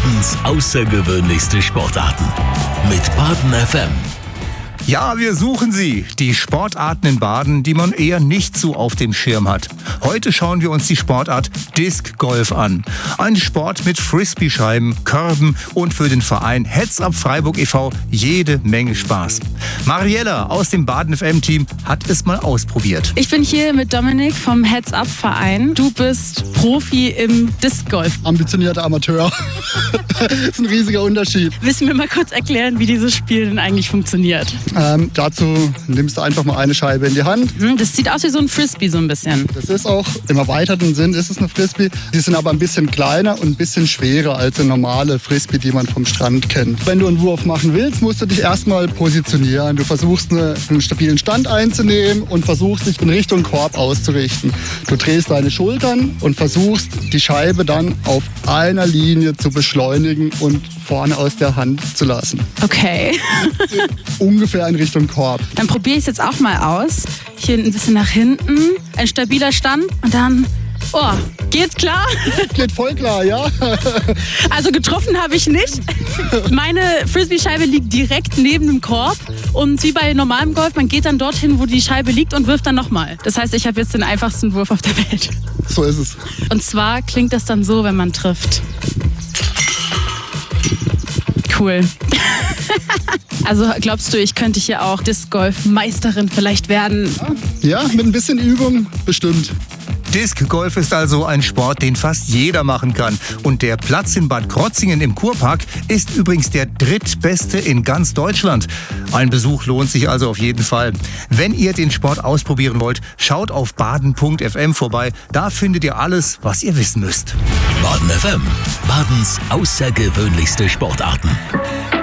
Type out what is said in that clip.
Badens außergewöhnlichste Sportarten mit Baden FM. Ja, wir suchen sie. Die Sportarten in Baden, die man eher nicht so auf dem Schirm hat. Heute schauen wir uns die Sportart Disc Golf an. Ein Sport mit Frisbee-Scheiben, Körben und für den Verein Heads Up Freiburg e.V. jede Menge Spaß. Mariella aus dem Baden FM-Team hat es mal ausprobiert. Ich bin hier mit Dominik vom Heads Up Verein. Du bist Profi im Disc Golf. Ambitionierter Amateur. Das ist ein riesiger Unterschied. Willst du mir mal kurz erklären, wie dieses Spiel denn eigentlich funktioniert? Dazu nimmst du einfach mal eine Scheibe in die Hand. Das sieht aus wie so ein Frisbee so ein bisschen. Das ist auch, im erweiterten Sinn ist es eine Frisbee. Die sind aber ein bisschen kleiner und ein bisschen schwerer als eine normale Frisbee, die man vom Strand kennt. Wenn du einen Wurf machen willst, musst du dich erstmal positionieren. Du versuchst einen stabilen Stand einzunehmen und versuchst dich in Richtung Korb auszurichten. Du drehst deine Schultern und versuchst die Scheibe dann auf einer Linie zu beschleunigen und vorne aus der Hand zu lassen. Okay. Ungefähr in Richtung Korb. Dann probiere ich es jetzt auch mal aus. Hier ein bisschen nach hinten. Ein stabiler Stand und dann... Oh, geht klar? Geht voll klar, ja. Also getroffen habe ich nicht. Meine Frisbee-Scheibe liegt direkt neben dem Korb. Und wie bei normalem Golf, man geht dann dorthin, wo die Scheibe liegt und wirft dann nochmal. Das heißt, ich habe jetzt den einfachsten Wurf auf der Welt. So ist es. Und zwar klingt das dann so, wenn man trifft. Cool. Also glaubst du, ich könnte hier auch Disc-Golf-Meisterin vielleicht werden? Ja, mit ein bisschen Übung bestimmt. Disc Golf ist also ein Sport, den fast jeder machen kann. Und der Platz in Bad Krotzingen im Kurpark ist übrigens der drittbeste in ganz Deutschland. Ein Besuch lohnt sich also auf jeden Fall. Wenn ihr den Sport ausprobieren wollt, schaut auf baden.fm vorbei. Da findet ihr alles, was ihr wissen müsst. Baden FM, Badens außergewöhnlichste Sportarten.